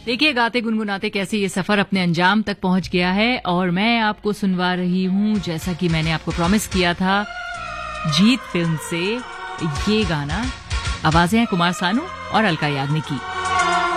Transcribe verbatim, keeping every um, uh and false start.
देखिए गाते गुनगुनाते कैसे ये सफर अपने अंजाम तक पहुंच गया है और मैं आपको सुनवा रही हूं, जैसा कि मैंने आपको प्रॉमिस किया था, जीत फिल्म से ये गाना। आवाजें हैं कुमार सानू और अलका याग्निक की।